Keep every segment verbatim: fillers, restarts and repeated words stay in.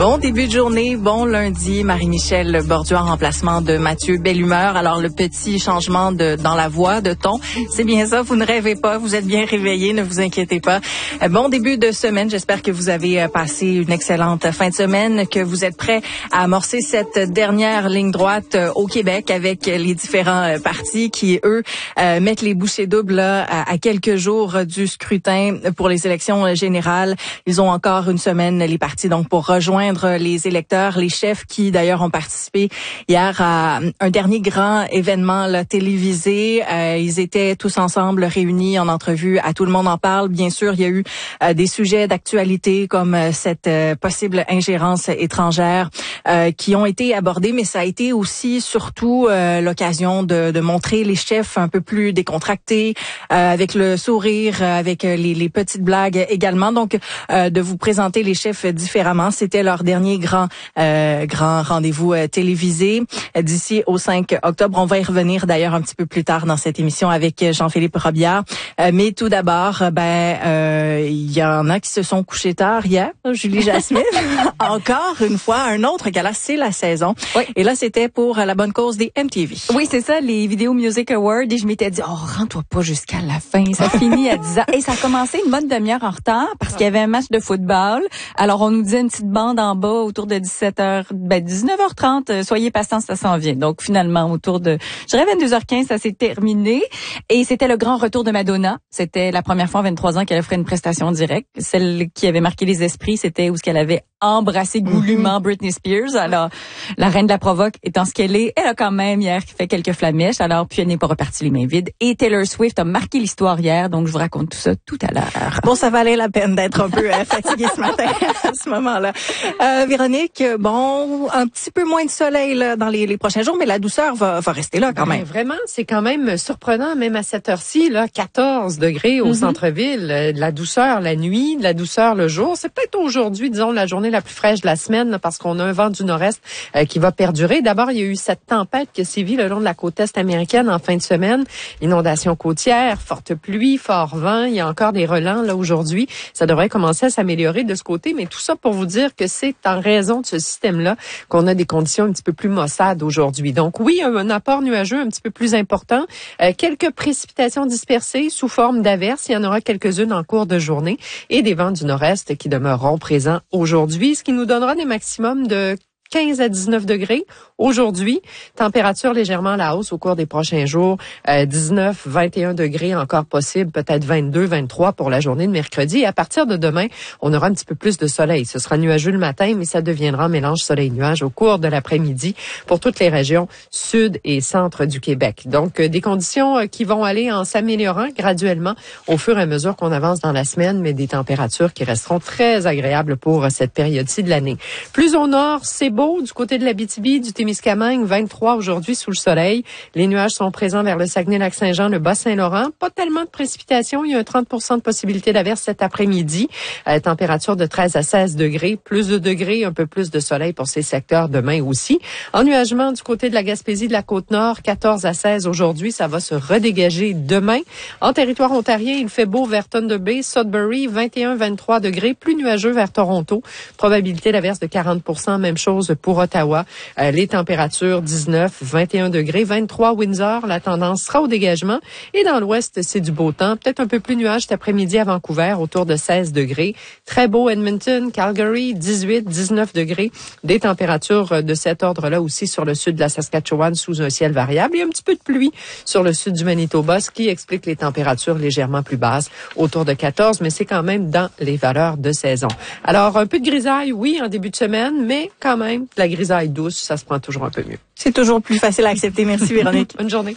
Bon début de journée, bon lundi. Marie-Michel Borduas en remplacement de Mathieu Bellumeur. Alors, le petit changement de dans la voix, de ton, c'est bien ça. Vous ne rêvez pas, vous êtes bien réveillés, ne vous inquiétez pas. Bon début de semaine. J'espère que vous avez passé une excellente fin de semaine, que vous êtes prêts à amorcer cette dernière ligne droite au Québec avec les différents partis qui, eux, mettent les bouchées doubles là, à quelques jours du scrutin pour les élections générales. Ils ont encore une semaine, les partis, donc, pour rejoindre les électeurs, les chefs qui d'ailleurs ont participé hier à un dernier grand événement là, télévisé. Euh, ils étaient tous ensemble réunis en entrevue à Tout le monde en parle. Bien sûr, il y a eu euh, des sujets d'actualité comme euh, cette euh, possible ingérence étrangère euh, qui ont été abordés, mais ça a été aussi surtout euh, l'occasion de, de montrer les chefs un peu plus décontractés, euh, avec le sourire, avec les, les petites blagues également. Donc, euh, de vous présenter les chefs différemment. C'était leur dernier grand euh, grand rendez-vous euh, télévisé d'ici au cinq octobre. On va y revenir d'ailleurs un petit peu plus tard dans cette émission avec Jean-Philippe Robillard. Euh, mais tout d'abord, ben euh, il y en a qui se sont couchés tard hier. Julie Jasmine, encore une fois, un autre gala, c'est la saison. Oui. Et là, c'était pour la bonne cause des M T V. Oui, c'est ça, les Video Music Awards. Et je m'étais dit, oh, rends-toi pas jusqu'à la fin. Ça finit à dix heures. Et ça a commencé une bonne demi-heure en retard parce qu'il y avait un match de football. Alors, on nous disait une petite bande en bas autour de dix-sept heures, ben dix-neuf heures trente, euh, soyez patients, ça s'en vient. Donc finalement, autour de, je dirais vingt-deux heures quinze, ça s'est terminé. Et c'était le grand retour de Madonna. C'était la première fois en vingt-trois ans qu'elle offrait une prestation directe. Celle qui avait marqué les esprits, c'était où ce qu'elle avait embrassé goulûment mm-hmm. Britney Spears. Alors, la reine de la provoque étant ce qu'elle est, elle a quand même hier fait quelques flamèches. Alors, puis elle n'est pas repartie les mains vides. Et Taylor Swift a marqué l'histoire hier. Donc, je vous raconte tout ça tout à l'heure. Bon, ça valait la peine d'être un peu euh, fatiguée ce matin à ce moment-là. Euh, Véronique, bon, un petit peu moins de soleil là, dans les, les prochains jours, mais la douceur va, va rester là quand même. Ben, vraiment, c'est quand même surprenant, même à cette heure-ci, là, quatorze degrés au mm-hmm. centre-ville, de la douceur la nuit, de la douceur le jour. C'est peut-être aujourd'hui, disons, la journée la plus fraîche de la semaine, là, parce qu'on a un vent du nord-est euh, qui va perdurer. D'abord, il y a eu cette tempête qui a sévi le long de la côte est américaine en fin de semaine. Inondation côtière, forte pluie, fort vent. Il y a encore des relents là aujourd'hui. Ça devrait commencer à s'améliorer de ce côté, mais tout ça pour vous dire que c'est en raison de ce système-là qu'on a des conditions un petit peu plus maussades aujourd'hui. Donc oui, un, un apport nuageux un petit peu plus important. Euh, quelques précipitations dispersées sous forme d'averses. Il y en aura quelques-unes en cours de journée et des vents du nord-est qui demeureront présents aujourd'hui, ce qui nous donnera des maximums de quinze à dix-neuf degrés aujourd'hui. Température légèrement à la hausse au cours des prochains jours. Euh, dix-neuf, vingt et un degrés encore possible, peut-être vingt-deux, vingt-trois pour la journée de mercredi. Et à partir de demain, on aura un petit peu plus de soleil. Ce sera nuageux le matin, mais ça deviendra un mélange soleil-nuage au cours de l'après-midi pour toutes les régions sud et centre du Québec. Donc, euh, des conditions euh, qui vont aller en s'améliorant graduellement au fur et à mesure qu'on avance dans la semaine, mais des températures qui resteront très agréables pour euh, cette période-ci de l'année. Plus au nord, c'est beau. Du côté de l'Abitibi, du Témiscamingue, vingt-trois aujourd'hui sous le soleil. Les nuages sont présents vers le Saguenay-Lac-Saint-Jean, le Bas-Saint-Laurent. Pas tellement de précipitations. Il y a un trente pour cent de possibilité d'averse cet après-midi. Euh, température de treize à seize degrés. Plus de degrés, un peu plus de soleil pour ces secteurs demain aussi. Ennuagement du côté de la Gaspésie, de la Côte-Nord, quatorze à seize aujourd'hui. Ça va se redégager demain. En territoire ontarien, il fait beau vers Thunder Bay, Sudbury, vingt et un à vingt-trois degrés. Plus nuageux vers Toronto. Probabilité d'averse de quarante pour cent. Même chose pour Ottawa. Euh, les températures dix-neuf, vingt et un degrés, vingt-trois Windsor. La tendance sera au dégagement. Et dans l'ouest, c'est du beau temps. Peut-être un peu plus nuage cet après-midi à Vancouver, autour de seize degrés. Très beau Edmonton, Calgary, dix-huit, dix-neuf degrés. Des températures de cet ordre-là aussi sur le sud de la Saskatchewan sous un ciel variable. Et un petit peu de pluie sur le sud du Manitoba, ce qui explique les températures légèrement plus basses, autour de quatorze, mais c'est quand même dans les valeurs de saison. Alors, un peu de grisaille, oui, en début de semaine, mais quand même, la grisaille douce, ça se prend toujours un peu mieux. C'est toujours plus facile à accepter. Merci, Véronique. Bonne journée.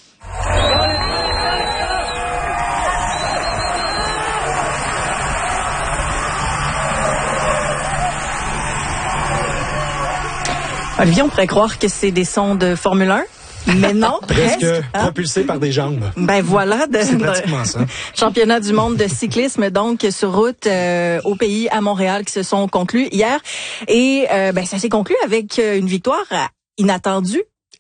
Olivier, on pourrait croire que c'est des sons de Formule un. Mais non, presque. presque hein? Propulsé par des jambes. Ben voilà. De, c'est pratiquement ça. Championnat du monde de cyclisme, donc, sur route euh, au pays, à Montréal, qui se sont conclus hier. Et euh, ben ça s'est conclu avec une victoire inattendue.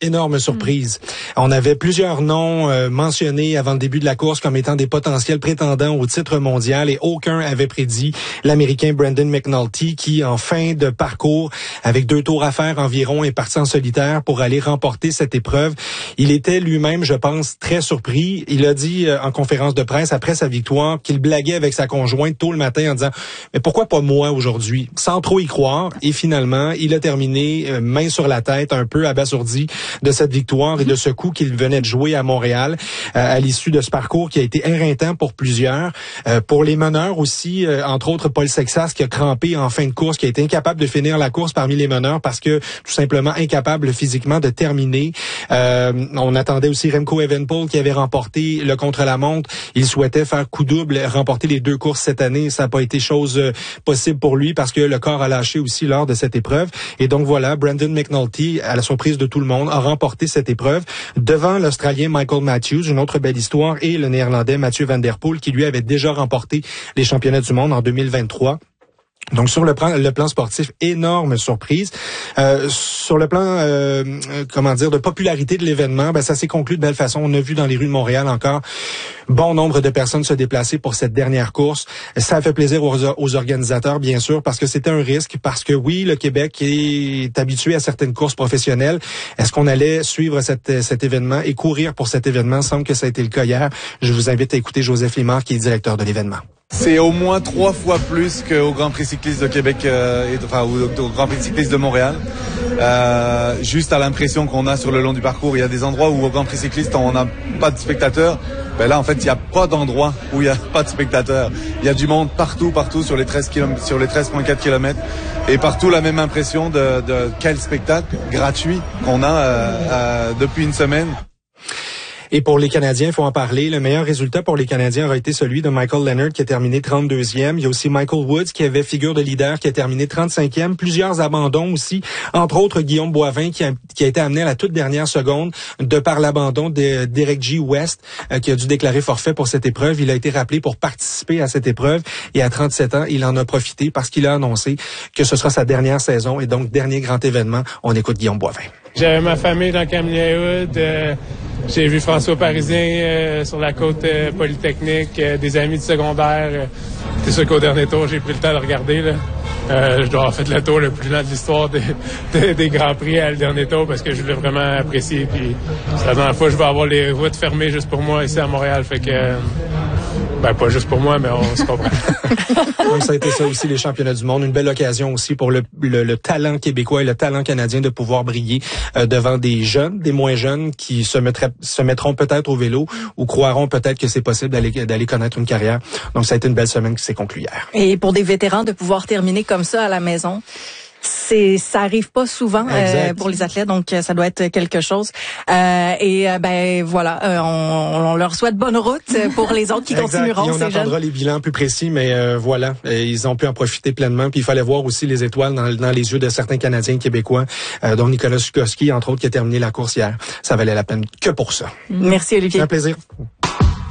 énorme surprise. On avait plusieurs noms euh, mentionnés avant le début de la course comme étant des potentiels prétendants au titre mondial et aucun avait prédit l'Américain Brandon McNulty qui, en fin de parcours, avec deux tours à faire environ, est parti en solitaire pour aller remporter cette épreuve. Il était lui-même, je pense, très surpris. Il a dit euh, en conférence de presse après sa victoire qu'il blaguait avec sa conjointe tôt le matin en disant « Mais pourquoi pas moi aujourd'hui ?» sans trop y croire. Et finalement, il a terminé euh, main sur la tête, un peu abasourdi de cette victoire et de ce coup qu'il venait de jouer à Montréal euh, à l'issue de ce parcours qui a été éreintant pour plusieurs. Euh, pour les meneurs aussi, euh, entre autres Paul Sexas qui a crampé en fin de course, qui a été incapable de finir la course parmi les meneurs parce que tout simplement incapable physiquement de terminer. Euh, on attendait aussi Remco Evenepoel qui avait remporté le contre-la-montre. Il souhaitait faire coup double, remporter les deux courses cette année. Ça n'a pas été chose euh, possible pour lui parce que le corps a lâché aussi lors de cette épreuve. Et donc voilà, Brandon McNulty, à la surprise de tout le monde, a remporté cette épreuve devant l'Australien Michael Matthews, une autre belle histoire, et le Néerlandais Mathieu Van Der Poel qui lui avait déjà remporté les championnats du monde en deux mille vingt-trois. Donc sur le plan, le plan sportif, énorme surprise. Euh, sur le plan, euh, comment dire, de popularité de l'événement, ben ça s'est conclu de belle façon. On a vu dans les rues de Montréal encore bon nombre de personnes se déplacer pour cette dernière course. Ça a fait plaisir aux, aux organisateurs, bien sûr, parce que c'était un risque, parce que oui, le Québec est habitué à certaines courses professionnelles. Est-ce qu'on allait suivre cette, cet événement et courir pour cet événement? Il semble que ça a été le cas hier. Je vous invite à écouter Joseph Limard, qui est directeur de l'événement. C'est au moins trois fois plus qu'au Grand Prix cycliste de Québec, euh, et, enfin au, au Grand Prix cycliste de Montréal. Euh, juste à l'impression qu'on a sur le long du parcours, il y a des endroits où au Grand Prix cycliste on n'a pas de spectateurs. Ben là en fait il n'y a pas d'endroit où il n'y a pas de spectateurs. Il y a du monde partout, partout sur les treize kilomètres, sur les treize virgule quatre kilomètres, et partout la même impression de, de quel spectacle gratuit qu'on a euh, euh, depuis une semaine. Et pour les Canadiens, il faut en parler. Le meilleur résultat pour les Canadiens aurait été celui de Michael Leonard qui a terminé trente-deuxième. Il y a aussi Michael Woods qui avait figure de leader qui a terminé trente-cinquième. Plusieurs abandons aussi. Entre autres, Guillaume Boivin qui a, qui a été amené à la toute dernière seconde de par l'abandon de d'Eric G. West euh, qui a dû déclarer forfait pour cette épreuve. Il a été rappelé pour participer à cette épreuve et à trente-sept ans, il en a profité parce qu'il a annoncé que ce sera sa dernière saison et donc dernier grand événement. On écoute Guillaume Boivin. J'avais ma famille dans Kamloops. Euh, j'ai vu François Parisien euh, sur la côte euh, Polytechnique, euh, des amis du secondaire. Euh, c'est sûr qu'au dernier tour, j'ai pris le temps de regarder. Là. Euh, je dois avoir fait le tour le plus lent de l'histoire des, des, des Grands Prix à le dernier tour parce que je l'ai vraiment apprécié. Puis c'est la dernière fois que je vais avoir les routes fermées juste pour moi ici à Montréal. Fait que, euh, ben pas juste pour moi, mais on se comprend. Donc ça a été ça aussi, les championnats du monde. Une belle occasion aussi pour le, le, le talent québécois et le talent canadien de pouvoir briller euh, devant des jeunes, des moins jeunes qui se, mettraient, se mettront peut-être au vélo ou croiront peut-être que c'est possible d'aller, d'aller connaître une carrière. Donc ça a été une belle semaine qui s'est conclue hier. Et pour des vétérans, de pouvoir terminer comme ça à la maison, c'est ça arrive pas souvent euh, pour les athlètes, donc ça doit être quelque chose. Euh, et euh, ben voilà, euh, on, on leur souhaite bonne route pour les autres qui exact. continueront. Et on ces entendra jeunes. les bilans plus précis, mais euh, voilà, et ils ont pu en profiter pleinement. Puis il fallait voir aussi les étoiles dans, dans les yeux de certains Canadiens et Québécois, euh, dont Nicolas Sikorsky, entre autres, qui a terminé la course hier. Ça valait la peine que pour ça. Merci Olivier. C'est un plaisir.